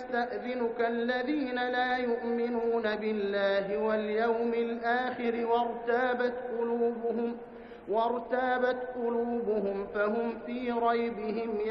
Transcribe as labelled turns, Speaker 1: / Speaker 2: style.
Speaker 1: يستأذنك الذين لا يؤمنون بالله واليوم الآخر وارتابت قلوبهم فهم في ريبهم